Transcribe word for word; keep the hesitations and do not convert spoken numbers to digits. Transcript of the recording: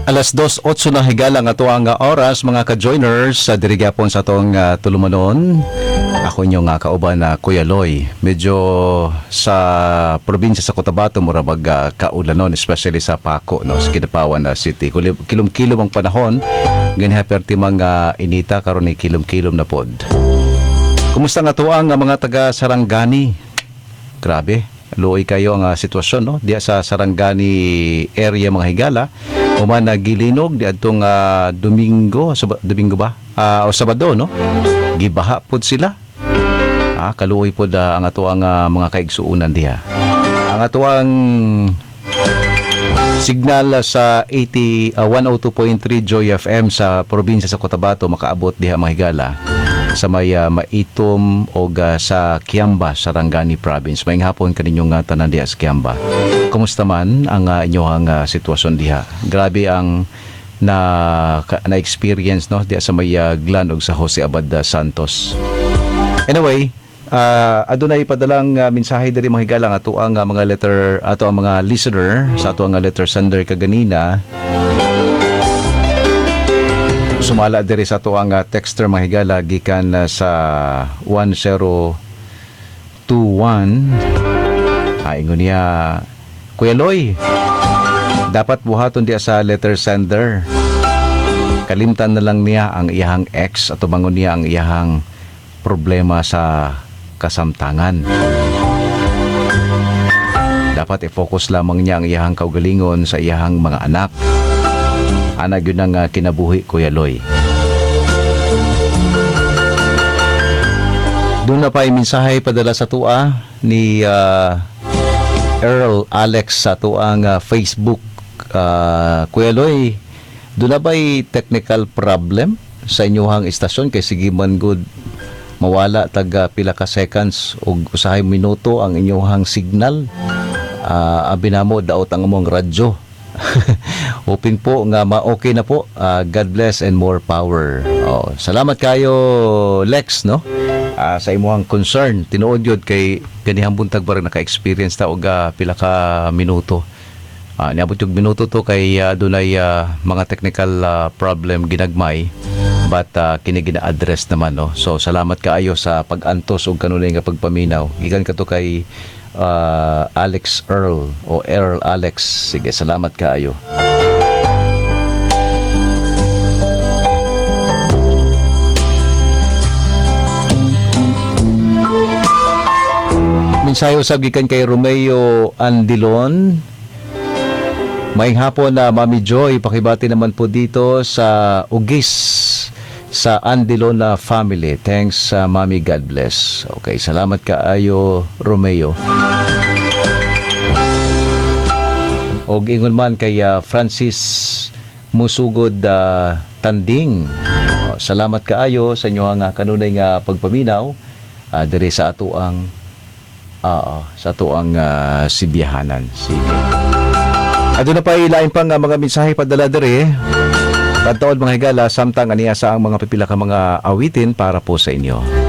Alas dos otso na higala nga to ang oras mga ka-joiners sa dirigapon sa atong uh, tulumanon. Ako inyo nga kauban na Kuya Loy. Medyo sa probinsya sa Cotabato mura mag uh, kaulanon, especially sa Paco, no, sa Kidapawan uh, City. Kilom-kilom ang panahon, ganyan perti mga inita karon ni kilom-kilom na pod. Kumusta nga to ang uh, mga taga Sarangani? Grabe, luoy kayo ang uh, sitwasyon, no? Diya sa Sarangani area mga higala. Human na gilinog di atong uh, Domingo, sab- Domingo ba? Uh, o Sabado, no? Gibaha pod sila. Ah, kaluoy pod uh, ang ato ang uh, mga kaigsuunan diha. Ang ato ang signal sa eighty, uh, one oh two point three Joy F M sa probinsya sa Cotabato makaabot diha mga higala sa may uh, Maitom o uh, sa Kiamba, Sarangani Province. Maayong hapon kaninyong uh, tanan diha sa Kiamba. Kumusta man ang uh, inyong uh, sitwasyon diha? Grabe ang na na experience, no, diha sa may uh, Glan og sa Jose Abad uh, Santos. Anyway, uh, adunay padalang uh, mensahe diri mga higala ato ang uh, mga letter ato ang mga listener sa ato ang uh, letter sender kaganina. Sumala diri sa ato ang uh, texter mga higala gikan uh, sa one zero two one. Ay ingon niya, Kuya Loy, dapat buhaton diya sa letter sender. Kalimtan na lang niya ang iyahang ex at tumangon niya ang iyahang problema sa kasamtangan. Dapat i-focus lamang niya ang iyahang kaugalingon sa iyahang mga anak. Anak yun ang uh, kinabuhi, Kuya Loy. Doon na pa yung mensahe padala sa tua ni uh, Earl Alex sa tuang uh, Facebook. uh, Kuya Loy, doon na ba'y technical problem sa inyong istasyon kay sige man good mawala taga pila ka seconds o usahay minuto ang inyong signal. uh, abinamo daot ang among radyo. Hoping po nga ma-okay na po. uh, God bless and more power. Oh, salamat kayo Lex, no, uh, sa imong concern. Tinuod yun kay ganihang buntag ba rin naka-experience ta og uh, pila ka minuto. Uh, niabot yung minuto to kay uh, dunay uh, mga technical uh, problem ginagmay, but uh, kini gina-address naman, no. So salamat kaayo sa pag-antos og kanunay nga pagpaminaw. Gikan ka to kay uh, Alex Earl o Earl Alex. Sige, salamat kaayo. Mensahe usab gikan kay Romeo Andilon. Maayong hapon na uh, Mami Joy, pakibati naman po dito sa Ugis sa Andilon na family. Thanks uh, Mami, God bless. Okay, salamat kaayo Romeo. Og ingon man kay uh, Francis Musugod uh, Tanding. Uh, salamat kaayo sa inyo nga kanunay nga pagpaminaw uh, diri sa ato ang uh, sa ato ang uh, sibiyahanan. Sige. Adto na pa ilain pang uh, mga mensahe padala diri. Pagtaod mga higala samtang aniya sa ang mga pipila ka mga awitin para po sa inyo.